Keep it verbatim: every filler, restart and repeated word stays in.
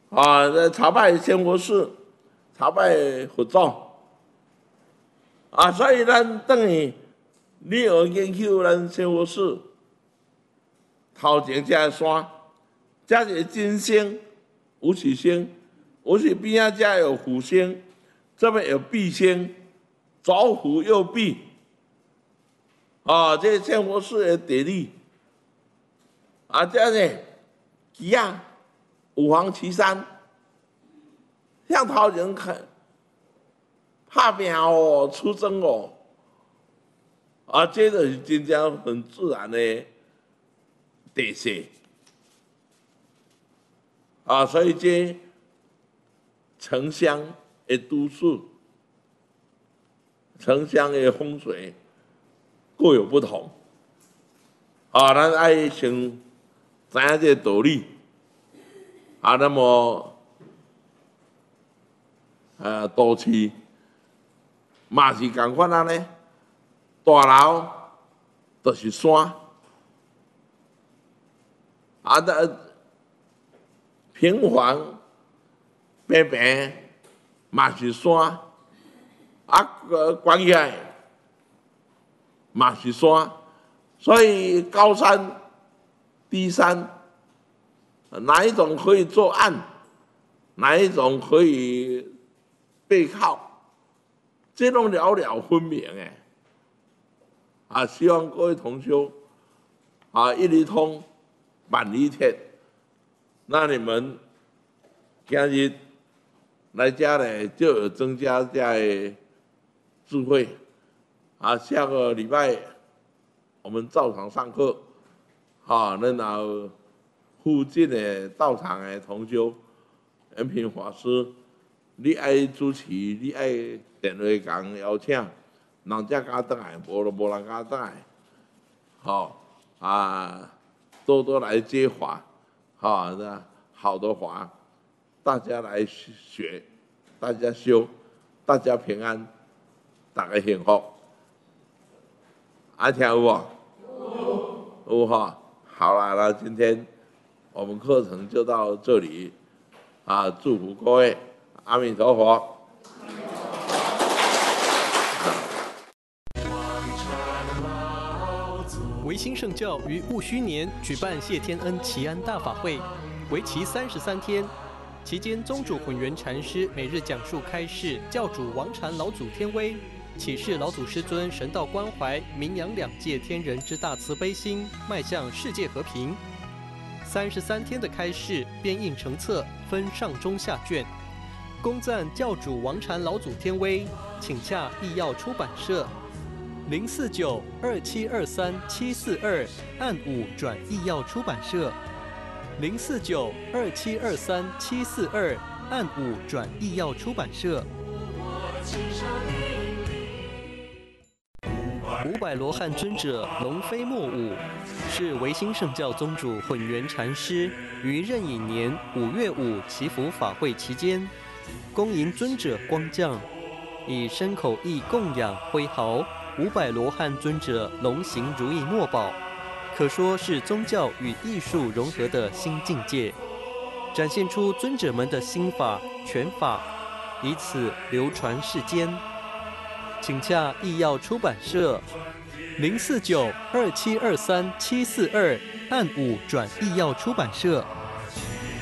啊，朝拜仙佛寺，朝拜佛祖，啊，所以咱等于你学研究咱仙佛寺头前这个山，这是金星、武曲星，武曲边仔这有虎星，这边有弼星，左虎右弼，啊，这仙佛寺的地理，啊，这呢，鸡啊，五黄旗山，向头前看，拍拼哦，出征哦，啊，这就是真正很自然的地势，啊，所以这城乡的都市，城乡的风水各有不同，啊，咱爱先知影这个道理，啊，那么，呃，都市嘛是共款安尼，大楼就是山，啊，的平房平平嘛是山，啊，关起来嘛是山，所以高山、低山。哪一种可以做岸，哪一种可以背靠，这种了了分明哎。啊，希望各位同修啊，一理通，万理铁。那你们今日来家呢，就有增加这的智慧啊。下个礼拜我们照常上课，啊，然后。附近的道场的同修，延平法师，你爱主持，你爱电话讲邀请，人才敢倒来，无就无人敢倒来。好、哦、啊，多多来接法，好、哦、那好的法，大家来学，大家修，大家平安，大家幸福。啊，听有无？有。有哈，好啦，那今天。我们课程就到这里，啊！祝福各位，阿弥陀佛。 维新圣教于戊戌年举办谢天恩祈安大法会，为期三十三天。期间，宗主混元禅师每日讲述开示教主王禅老祖天威，启示老祖师尊神道关怀，名扬两界天人之大慈悲心，迈向世界和平。三十三天的开示编印成册，分上中下卷，恭赞教主王禅老祖天威，请洽义耀出版社零四九二七二三七四二按五转义耀出版社零四九二七二三七四二按五转义耀出版社。五百罗汉尊者龙飞莫舞，是维新圣教宗主混元禅师于壬寅年五月五祈福法会期间，恭迎尊者光降，以身口意供养挥毫五百罗汉尊者龙行如意墨宝，可说是宗教与艺术融合的新境界，展现出尊者们的心法拳法，以此流传世间。请洽义耀出版社零四九二七二三七四二按五转义耀出版社。